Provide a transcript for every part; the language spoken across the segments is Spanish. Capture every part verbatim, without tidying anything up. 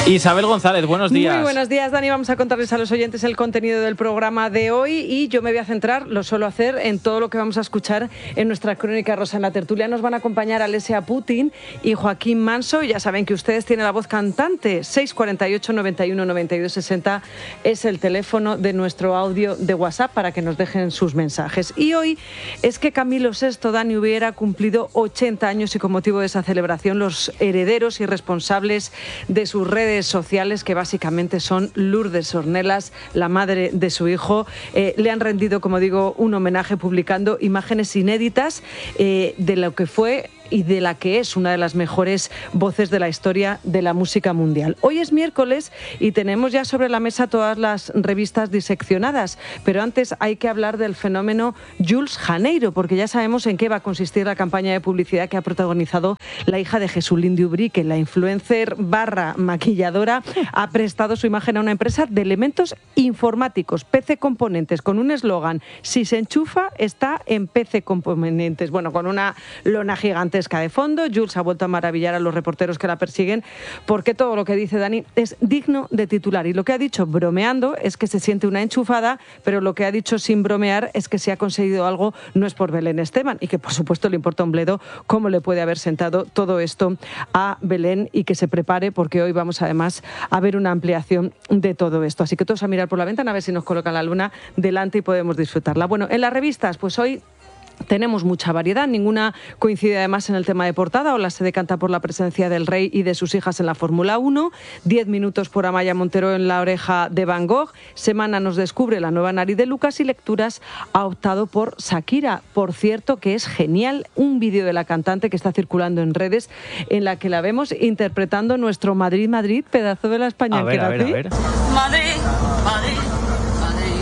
Isabel González, buenos días. Muy buenos días, Dani. Vamos a contarles a los oyentes el contenido del programa de hoy y yo me voy a centrar, lo suelo hacer, en todo lo que vamos a escuchar en nuestra crónica rosa. En la tertulia nos van a acompañar Alesia Putin y Joaquín Manso. Ya saben que ustedes tienen la voz cantante. seis cuarenta y ocho, noventa y uno, noventa y dos, sesenta es el teléfono de nuestro audio de WhatsApp para que nos dejen sus mensajes. Y hoy es que Camilo sexto, Dani, hubiera cumplido ochenta años y con motivo de esa celebración los herederos y responsables de sus redes sociales, que básicamente son Lourdes Ornelas, la madre de su hijo, eh, le han rendido, como digo, un homenaje publicando imágenes inéditas eh, de lo que fue y de la que es una de las mejores voces de la historia de la música mundial. Hoy es miércoles y tenemos ya sobre la mesa todas las revistas diseccionadas, pero antes hay que hablar del fenómeno Jules Janeiro, porque ya sabemos en qué va a consistir la campaña de publicidad que ha protagonizado la hija de Jesulín de Ubrique. La influencer barra maquilladora ha prestado su imagen a una empresa de elementos informáticos, P C Componentes, con un eslogan: si se enchufa, está en P C Componentes. Bueno, con una lona gigante de fondo. Jules ha vuelto a maravillar a los reporteros que la persiguen, porque todo lo que dice Dani es digno de titular, y lo que ha dicho bromeando es que se siente una enchufada, pero lo que ha dicho sin bromear es que si ha conseguido algo no es por Belén Esteban, y que por supuesto le importa un bledo cómo le puede haber sentado todo esto a Belén, y que se prepare porque hoy vamos además a ver una ampliación de todo esto. Así que todos a mirar por la ventana a ver si nos colocan la luna delante y podemos disfrutarla. Bueno, en las revistas, pues hoy tenemos mucha variedad, ninguna coincide además en el tema de portada. Hola se decanta por la presencia del rey y de sus hijas en la Fórmula uno, diez minutos por Amaya Montero en La oreja de Van Gogh, Semana nos descubre la nueva nariz de Lucas, y Lecturas ha optado por Shakira. Por cierto, que es genial un vídeo de la cantante que está circulando en redes en la que la vemos interpretando nuestro Madrid, Madrid, pedazo de la España. A ver, a ver, a ver. Madrid, Madrid, Madrid,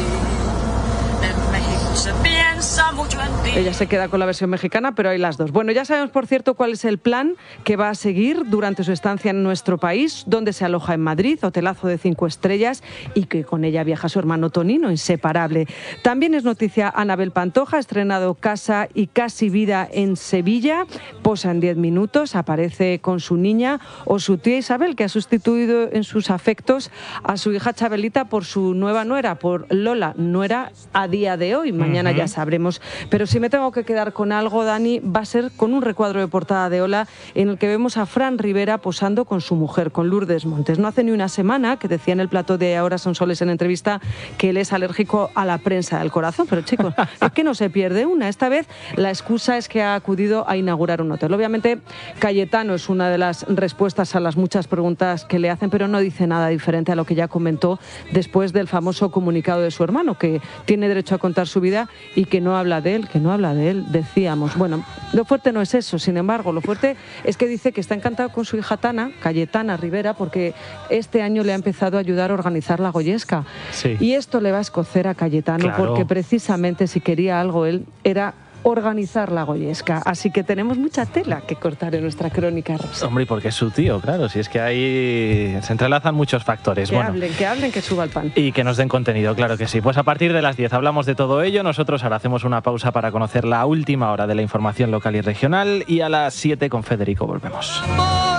en México se piensa mucho en ti. Ella se queda con la versión mexicana, pero hay las dos. Bueno, ya sabemos, por cierto, cuál es el plan que va a seguir durante su estancia en nuestro país, donde se aloja en Madrid, hotelazo de cinco estrellas, y que con ella viaja su hermano Tonino, inseparable. También es noticia Anabel Pantoja, ha estrenado Casa y Casi Vida en Sevilla, posa en diez minutos, aparece con su niña, o su tía Isabel, que ha sustituido en sus afectos a su hija Chabelita por su nueva nuera, por Lola, nuera a día de hoy. Mañana uh-huh. ya sabremos. Pero si me tengo que quedar con algo, Dani, va a ser con un recuadro de portada de Hola en el que vemos a Fran Rivera posando con su mujer, con Lourdes Montes. No hace ni una semana que decía en el plató de Ahora son soles en entrevista que él es alérgico a la prensa del corazón, pero chicos, es que no se pierde una. Esta vez la excusa es que ha acudido a inaugurar un hotel. Obviamente Cayetano es una de las respuestas a las muchas preguntas que le hacen, pero no dice nada diferente a lo que ya comentó después del famoso comunicado de su hermano, que tiene derecho a contar su vida y que no habla de él, que no habla de él, decíamos. Bueno, lo fuerte no es eso, sin embargo, lo fuerte es que dice que está encantado con su hija Tana, Cayetana Rivera, porque este año le ha empezado a ayudar a organizar la Goyesca. Sí. Y esto le va a escocer a Cayetano, claro, porque precisamente si quería algo él era organizar la Goyesca. Así que tenemos mucha tela que cortar en nuestra crónica rosa. Hombre, porque es su tío, claro, si es que ahí se entrelazan muchos factores. Que bueno, hablen, que hablen, que suba el pan. Y que nos den contenido, claro que sí. Pues a partir de las diez hablamos de todo ello. Nosotros ahora hacemos una pausa para conocer la última hora de la información local y regional, y a las siete con Federico volvemos.